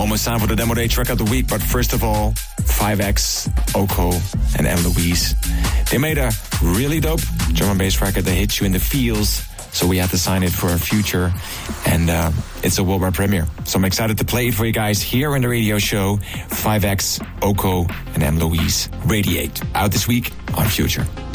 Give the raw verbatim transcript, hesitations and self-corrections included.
almost time for the Demo Day track of the week. But first of all, five X, Oko, and M. Louise. They made a really dope drum and bass record that hits you in the feels. So we had to sign it for our future. And uh, it's a worldwide premiere. So I'm excited to play it for you guys here in the radio show. five X, Oko, and M. Louise. Radiate. Out this week on Future.